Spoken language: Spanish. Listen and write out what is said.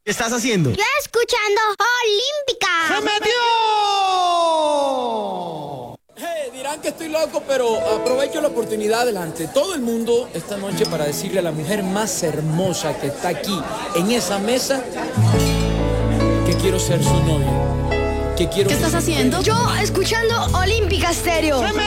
¿Qué estás haciendo? Yo escuchando Olímpica. ¡Se metió! Dirán que estoy loco, pero aprovecho la oportunidad delante de todo el mundo esta noche para decirle a la mujer más hermosa que está aquí en esa mesa que quiero ser su novio. ¿Qué estás haciendo? Yo escuchando Olímpica Stereo.